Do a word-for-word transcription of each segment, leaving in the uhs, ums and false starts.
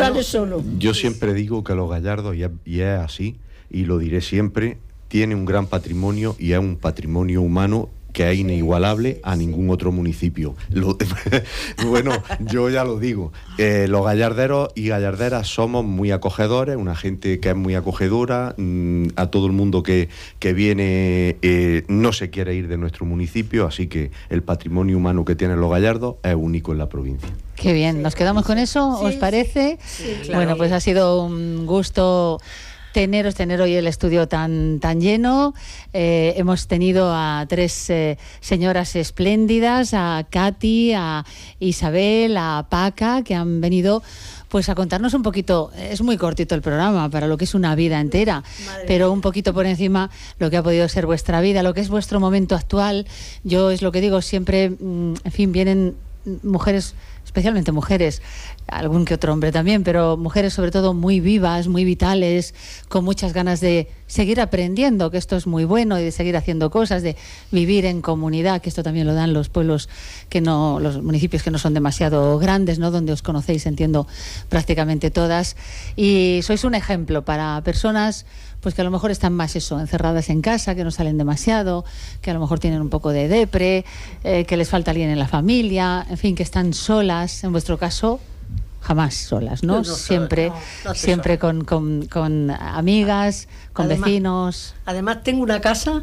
sale solo. Yo siempre digo que los Gallardos, y es, y es así, y lo diré siempre, tiene un gran patrimonio y es un patrimonio humano que es inigualable a ningún otro municipio. Lo, bueno, yo ya lo digo, eh, los gallarderos y gallarderas somos muy acogedores, una gente que es muy acogedora, mmm, a todo el mundo que, que viene eh, no se quiere ir de nuestro municipio, así que el patrimonio humano que tienen los gallardos es único en la provincia. Qué bien, ¿nos quedamos con eso? ¿Os sí, parece? Sí, sí, claro. Bueno, pues ha sido un gusto teneros, tener hoy el estudio tan, tan lleno. Eh, hemos tenido a tres eh, señoras espléndidas, a Katy, a Isabel, a Paca, que han venido pues a contarnos un poquito. Es muy cortito el programa para lo que es una vida entera, Madre pero mía. Un poquito por encima lo que ha podido ser vuestra vida, lo que es vuestro momento actual. Yo es lo que digo, siempre, en fin, vienen mujeres, especialmente mujeres, algún que otro hombre también, pero mujeres sobre todo muy vivas, muy vitales, con muchas ganas de seguir aprendiendo, que esto es muy bueno, y de seguir haciendo cosas, de vivir en comunidad, que esto también lo dan los pueblos que no, los municipios que no son demasiado grandes, ¿no? Donde os conocéis, entiendo, prácticamente todas, y sois un ejemplo para personas pues que a lo mejor están más eso, encerradas en casa, que no salen demasiado, que a lo mejor tienen un poco de depre, eh, que les falta alguien en la familia, en fin, que están solas. En vuestro caso, jamás solas, ¿no? no, no siempre no, no siempre con, con, con amigas, con además, vecinos. Además, tengo una casa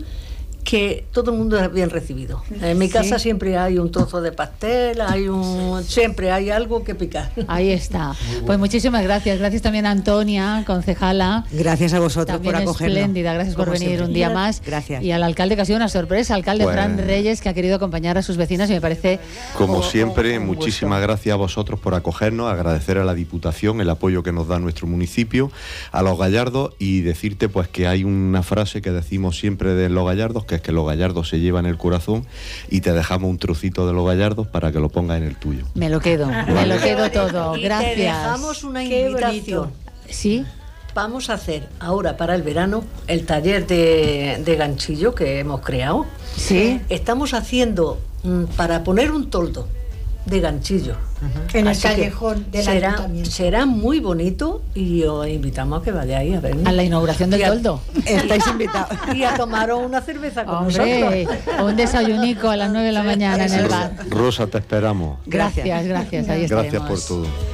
que todo el mundo es bien recibido. En mi casa ¿sí? siempre hay un trozo de pastel, hay un siempre hay algo que picar. Ahí está. Pues muchísimas gracias. Gracias también a Antonia, concejala. Gracias a vosotros también por acogernos. Espléndida, gracias por venir siempre. Un día más. Gracias. Y al alcalde, que ha sido una sorpresa, alcalde bueno. Fran Reyes, que ha querido acompañar a sus vecinas y me parece... Como siempre, muchísimas gracias a vosotros por acogernos, agradecer a la Diputación el apoyo que nos da nuestro municipio, a los gallardos, y decirte pues que hay una frase que decimos siempre de los gallardos, que es que los gallardos se llevan el corazón, y te dejamos un trocito de los gallardos para que lo pongas en el tuyo. Me lo quedo, ¿vale? Me lo quedo todo. Y gracias. Te dejamos una invitación. ¿Sí? Vamos a hacer ahora para el verano el taller de, de ganchillo que hemos creado. Sí. Estamos haciendo mm, para poner un toldo de ganchillo. Uh-huh. En el callejón del será, ayuntamiento. Será muy bonito y os invitamos a que vayáis a vernos. A la inauguración del a, toldo. Estáis invitados. Y a tomaros una cerveza con Hombre, nosotros. un desayunico a las nueve de la mañana en el bar. Rosa, te esperamos. Gracias, gracias. Ahí estaremos. Gracias por todo.